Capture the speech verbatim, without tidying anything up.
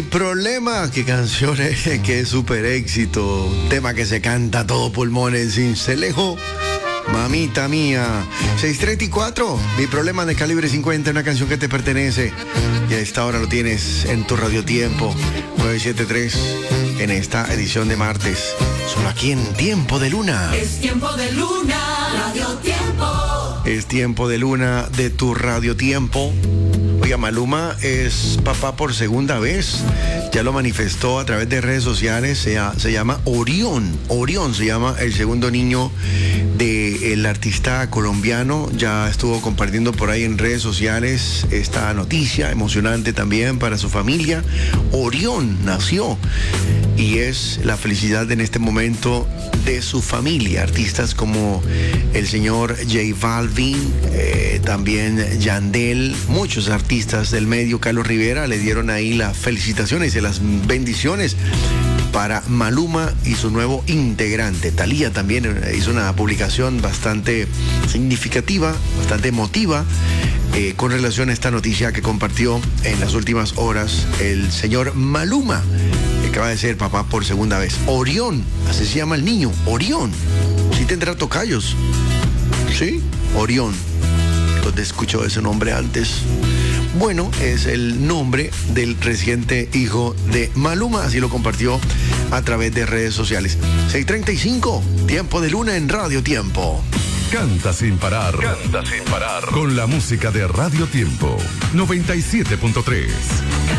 Mi problema, qué canción es, qué súper éxito, tema que se canta a todo pulmón en Cincelejo. Mamita mía, seis treinta y cuatro, mi problema de calibre cincuenta, una canción que te pertenece. Y a esta hora lo tienes en tu Radio Tiempo, nueve setenta y tres, en esta edición de martes. Solo aquí en Tiempo de Luna. Es Tiempo de Luna, Radio Tiempo. Es Tiempo de Luna de tu Radio Tiempo. Oiga, Maluma es papá por segunda vez. Ya lo manifestó a través de redes sociales. Se, se llama Orión. Orión se llama el segundo niño del artista colombiano. Ya estuvo compartiendo por ahí en redes sociales esta noticia emocionante también para su familia. Orión nació y es la felicidad en este momento de su familia. Artistas como el señor J Balvin, eh, también Yandel, muchos artistas del medio, Carlos Rivera, le dieron ahí las felicitaciones y las bendiciones para Maluma y su nuevo integrante. Thalía también hizo una publicación bastante significativa, bastante emotiva, eh, con relación a esta noticia que compartió en las últimas horas el señor Maluma, que acaba de ser papá por segunda vez. Orión, así se llama el niño, Orión. Sí tendrá tocayos. Sí, Orión. ¿Dónde escuchó ese nombre antes? Bueno, es el nombre del reciente hijo de Maluma, así lo compartió a través de redes sociales. seis treinta y cinco, Tiempo de Luna en Radio Tiempo. Canta sin parar. Canta sin parar. Con la música de Radio Tiempo. noventa y siete punto tres.